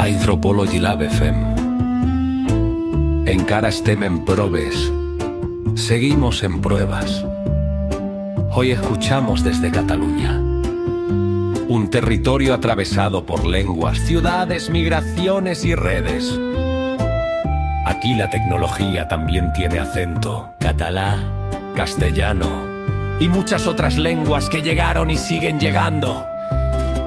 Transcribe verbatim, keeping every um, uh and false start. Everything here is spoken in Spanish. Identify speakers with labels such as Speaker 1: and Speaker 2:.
Speaker 1: Anthropology Lab F M. Encara estem en proves. Seguimos en pruebas. Hoy escuchamos desde Cataluña. Un territorio atravesado por lenguas, ciudades, migraciones y redes. Aquí la tecnología también tiene acento. Catalá, castellano y muchas otras lenguas que llegaron y siguen llegando.